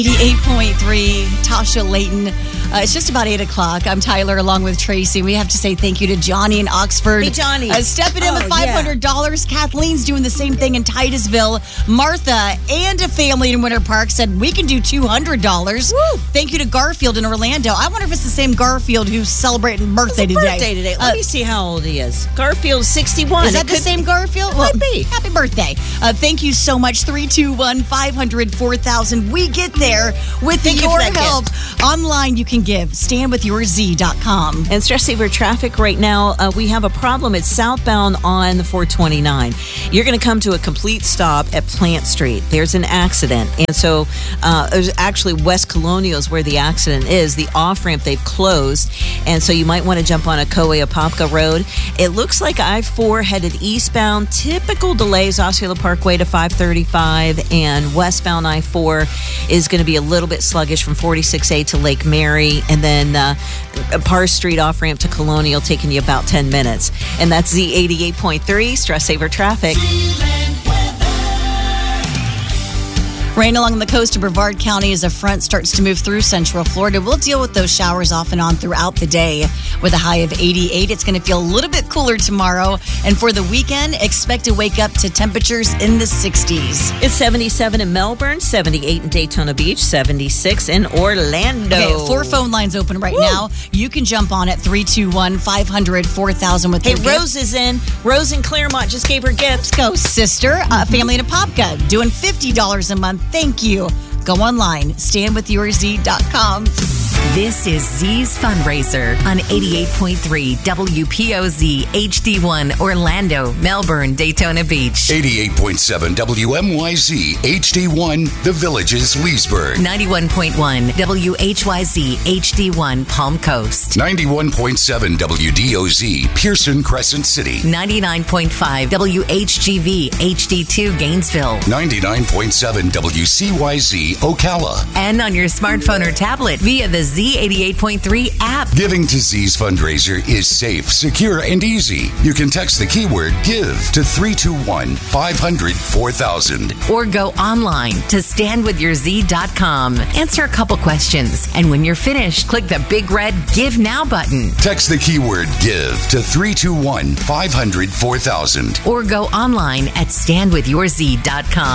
88.3, Tasha Layton. It's just about 8 o'clock. I'm Tyler along with Tracy. We have to say thank you to Johnny in Oxford. Hey, Johnny. Stepping in with $500. Kathleen's doing the same thing in Titusville. Martha and a family in Winter Park said we can do $200. Woo. Thank you to Garfield in Orlando. I wonder if it's the same Garfield who's celebrating birthday today. Let me see how old he is. Garfield's 61. Is that the same Garfield? Might be. Happy birthday. Thank you so much. 321-500-4000. We get there with your help. Online, you can give. StandWithYourZ.com. And stress saver traffic right now, we have a problem. It's southbound on the 429. You're going to come to a complete stop at Plant Street. There's an accident. And so there's actually West Colonial is where the accident is. The off-ramp, they've closed. And so you might want to jump on a Coa-Apopka Road. It looks like I-4 headed eastbound. Typical delays, Osceola Parkway to 535. And westbound I-4 is going to be a little bit sluggish from 46A to Lake Mary. And then Parr Street off-ramp to Colonial taking you about 10 minutes. And that's Z88.3 Stress Saver Traffic. Rain along the coast of Brevard County as a front starts to move through central Florida. We'll deal with those showers off and on throughout the day with a high of 88. It's going to feel a little bit cooler tomorrow. And for the weekend, expect to wake up to temperatures in the 60s. It's 77 in Melbourne, 78 in Daytona Beach, 76 in Orlando. Okay, 4 phone lines open right now. You can jump on at 321-500-4000 with your gift. Rose is in. Rose in Claremont just gave her gifts. Go, sister. Family in Apopka doing $50 a month. Thank you. Go online, StandWithYourZ.com. This is Z's Fundraiser on 88.3 WPOZ HD1 Orlando, Melbourne, Daytona Beach. 88.7 WMYZ HD1 The Villages, Leesburg. 91.1 WHYZ HD1 Palm Coast. 91.7 WDOZ Pearson Crescent City. 99.5 WHGV HD2 Gainesville. 99.7 WCYZ Ocala. And on your smartphone or tablet via the Z88.3 app. Giving to Z's Fundraiser is safe, secure, and easy. You can text the keyword GIVE to 321-500-4000. Or go online to StandWithYourZ.com. Answer a couple questions. And when you're finished, click the big red Give Now button. Text the keyword GIVE to 321-500-4000. Or go online at StandWithYourZ.com.